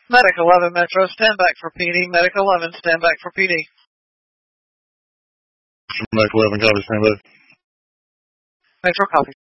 Medic 11 Metro, stand back for PD. Medic 11, stand back for PD. Medic 11, copy, stand by. Metro, copy.